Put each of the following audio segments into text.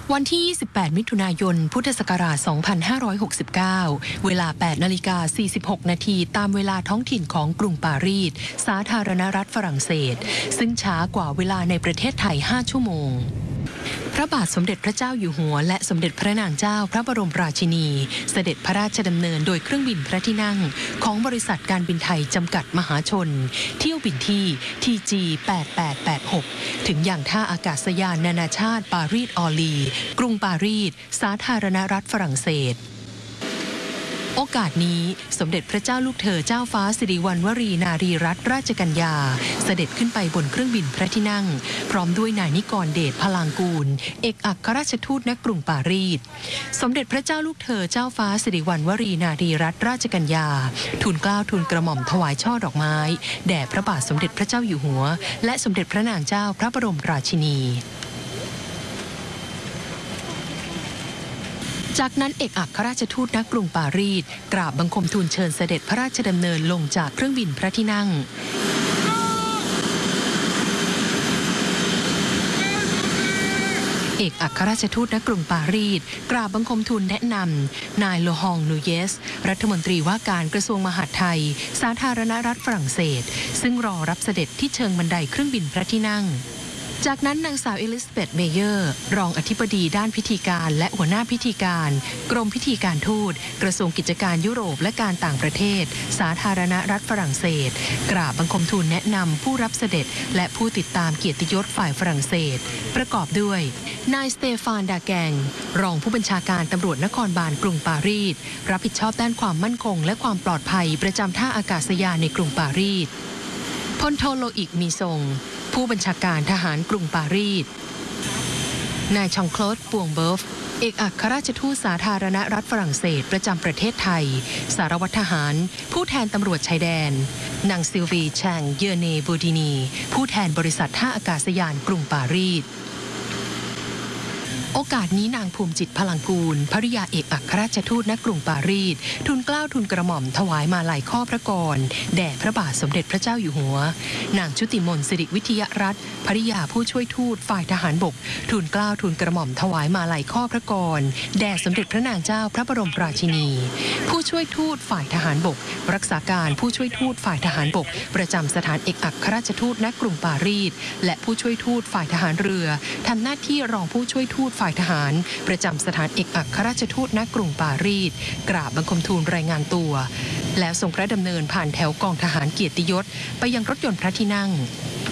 วันที่ 28 มิถุนายน พุทธศักราช 2569 เวลา 8:46 นาทีตามเวลาท้องถิ่นของกรุงปารีส สาธารณรัฐฝรั่งเศส ซึ่งช้ากว่าเวลาในประเทศไทย 5 ชั่วโมง พระบาทสมเด็จพระเจ้าอยู่หัวและสมเด็จพระนางเจ้าพระบรมราชินี เสด็จพระราชดำเนินโดยเครื่องบินพระที่นั่งของบริษัทการบินไทยจำกัดมหาชนเที่ยวบินที่ TG 8886 ถึงอย่างท่าอากาศยานนานาชาติปารีสออลลีกรุงปารีสสาธารณรัฐฝรั่งเศสโอกาสนี้สมเด็จพระเจ้าลูกเธอเจ้าฟ้าสิริวัณวรีนารีรัตนราชกัญญาเสด็จขึ้นไปบนเครื่องบินพระที่นั่งพร้อมด้วยนายนิกรเดชพลางกูลเอกอัครราชทูตณกรุงปารีสสมเด็จพระเจ้าลูกเธอเจ้าฟ้าสิริวัณวรีนารีรัตนราชกัญญาทูลเกล้าทูลกระหม่อมถวายช่อดอกไม้แด่พระบาทสมเด็จพระเจ้าอยู่หัวและสมเด็จพระนางเจ้าพระบรมราชินีจากนั้นเอกอัครราชทูตณกรุงปารีสกราบบังคมทูลเชิญเสด็จพระราชดำเนินลงจากเครื่องบินพระที่นั่งเอกอัครราชทูตณกรุงปารีสกราบบังคมทูลแนะนำนายโลฮองนูเยสรัฐมนตรีว่าการกระทรวงมหาดไทยสาธารณรัฐฝรั่งเศสซึ่งรอรับเสด็จที่เชิงบันไดเครื่องบินพระที่นั่งจากนั้นนางสาวเอลิซาเบธเมเยอร์รองอธิบดีด้านพิธีการและหัวหน้าพิธีการกรมพิธีการทูตกระทรวงกิจการยุโรปและการต่างประเทศสาธารณรัฐฝรั่งเศสกราบบังคมทูลแนะนำผู้รับเสด็จและผู้ติดตามเกียรติยศฝ่ายฝรั่งเศสประกอบด้วยนายสเตฟานดาแกงรองผู้บัญชาการตำรวจนครบาลกรุงปารีสรับผิดชอบด้านความมั่นคงและความปลอดภัยประจำท่าอากาศยานในกรุงปารีสพลโทโลอิกมีทรงผู้บัญชาการทหารกรุงปารีสนายชองโคลดปวงเบิฟเอกอัครราชทูตสาธารณรัฐฝรั่งเศสประจำประเทศไทยสารวัตรทหารผู้แทนตำรวจชายแดนนางซิลวีแชงเยเนบูดินีผู้แทนบริษัทท่าอากาศยานกรุงปารีสโอกาสนี้นางภูมิจิตพลังกูลภริยาเอกอัครราชทูตณกรุงปารีสทูลเกล้าทูลกระหม่อมถวายมาลัยข้อพระกรแด่พระบาทสมเด็จพระเจ้าอยู่หัวนางชุติมนต์สิริวิทยรัตน์ภริยาผู้ช่วยทูตฝ่ายทหารบกทูลเกล้าทูลกระหม่อมถวายมาลัยข้อพระกรแด่สมเด็จพระนางเจ้าพระบรมราชินีผู้ช่วยทูตฝ่ายทหารบกรักษาการผู้ช่วยทูตฝ่ายทหารบกประจำสถานเอกอัครราชทูตณกรุงปารีสและผู้ช่วยทูตฝ่ายทหารเรือทำหน้าที่รองผู้ช่วยทูตฝ่ายทหารประจำสถานเอกอัครราชทูตณกรุงปารีสกราบบังคมทูลรายงานตัวแล้วทรงพระดำเนินผ่านแถวกองทหารเกียรติยศไปยังรถยนต์พระที่นั่ง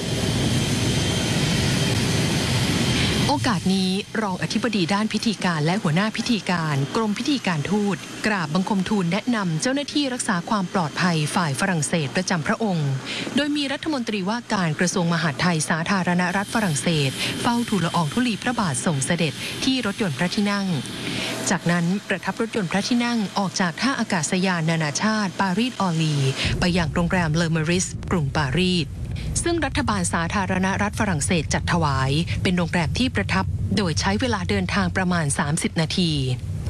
โอกาสนี้รองอธิบดีด้านพิธีการและหัวหน้าพิธีการกรมพิธีการทูตกราบบังคมทูลแนะนำเจ้าหน้าที่รักษาความปลอดภัยฝ่ายฝรั่งเศสประจำพระองค์โดยมีรัฐมนตรีว่าการกระทรวงมหาดไทยสาธารณรัฐฝรั่งเศสเฝ้าทูลละอองธุลีพระบาทส่งเสด็จที่รถยนต์พระที่นั่งจากนั้นประทับรถยนต์พระที่นั่งออกจากท่าอากาศยานนานาชาติปารีสออลลีไปยังโรงแรมเลอเมริสกรุงปารีสซึ่งรัฐบาลสาธารณรัฐฝรั่งเศสจัดถวายเป็นโรงแรมที่ประทับโดยใช้เวลาเดินทางประมาณ30นาที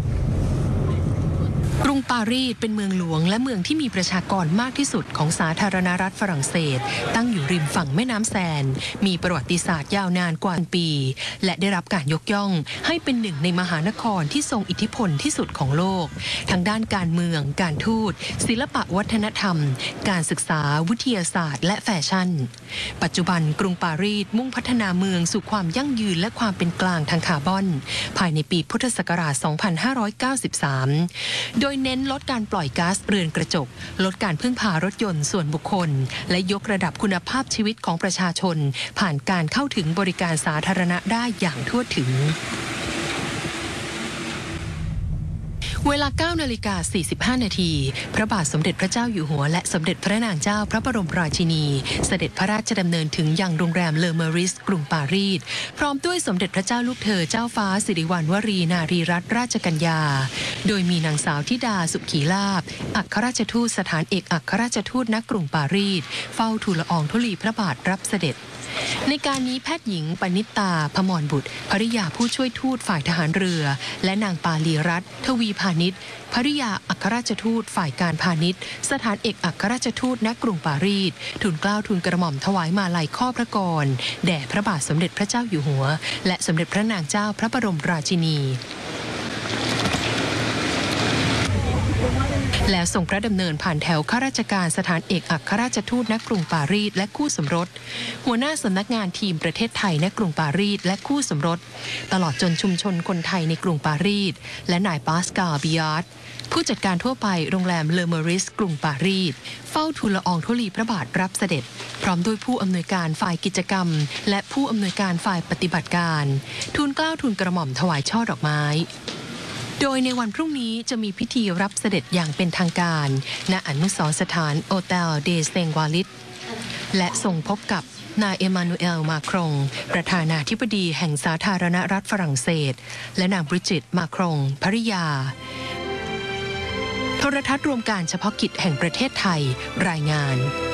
กรุงปารีสเป็นเมืองหลวงและเมืองที่มีประชากรมากที่สุดของสาธารณรัฐฝรั่งเศสตั้งอยู่ริมฝั่งแม่น้ำแซนมีประวัติศาสตร์ยาวนานกว่าปีและได้รับการยกย่องให้เป็นหนึ่งในมหานครที่ทรงอิทธิพลที่สุดของโลกทั้งด้านการเมืองการทูตศิลปะวัฒนธรรมการศึกษาวิทยาศาสตร์และแฟชั่นปัจจุบันกรุงปารีสมุ่งพัฒนาเมืองสู่ความยั่งยืนและความเป็นกลางทางคาร์บอนภายในปีพุทธศักราช 2593 โดยเน้นลดการปล่อยก๊าซเรือนกระจกลดการพึ่งพารถยนต์ส่วนบุคคลและยกระดับคุณภาพชีวิตของประชาชนผ่านการเข้าถึงบริการสาธารณะได้อย่างทั่วถึงเวลา 9:45 นาทีพระบาทสมเด็จพระเจ้าอยู่หัวและสมเด็จพระนางเจ้าพระบรมราชินีเสด็จพระราชดำเนินถึงยังโรงแรมเลอเมริสกรุงปารีสพร้อมด้วยสมเด็จพระเจ้าลูกเธอเจ้าฟ้าสิริวัณวรีนารีรัตนราชกัญญาโดยมีนางสาวธิดาสุขีลาภอัครราชทูตสถานเอกอัครราชทูตณกรุงปารีสเฝ้าทูลละอองธุลีพระบาทรับเสด็จในการนี้แพทย์หญิงปณิตาพมรบุตรภริยาผู้ช่วยทูตฝ่ายทหารเรือและนางปาลีรัตน์ทวีพาณิชย์ภริยาอัครราชทูตฝ่ายการพาณิชย์สถานเอกอัครราชทูตณกรุงปารีสทูลเกล้าทูลกระหม่อมถวายมาลัยข้อพระกรแด่พระบาทสมเด็จพระเจ้าอยู่หัวและสมเด็จพระนางเจ้าพระบรมราชินีแล้วส่งพระดำเนินผ่านแถวข้าราชการสถานเอกอัครราชทูตณกรุงปารีสและคู่สมรสหัวหน้าสำนักงานทีมประเทศไทยณกรุงปารีสและคู่สมรสตลอดจนชุมชนคนไทยในกรุงปารีสและนายปาสกาลบิยาร์ดผู้จัดการทั่วไปโรงแรมเลอเมอริสกรุงปารีสเฝ้าทูลละอองธุลีพระบาทรับเสด็จพร้อมด้วยผู้อำนวยการฝ่ายกิจกรรมและผู้อำนวยการฝ่ายปฏิบัติการทูลเกล้าทูลกระหม่อมถวายช่อดอกไม้โดยในวันพรุ่งนี้จะมีพิธีรับเสด็จอย่างเป็นทางการณอนุสรณ์สถานโอเตลเดเซงวาลิตและส่งพบกับนายเอมานูเอลมาครงประธานาธิบดีแห่งสาธารณรัฐฝรั่งเศสและนางบริจิตมาครงภริยาโทรทัศน์รวมการเฉพาะกิจแห่งประเทศไทยรายงาน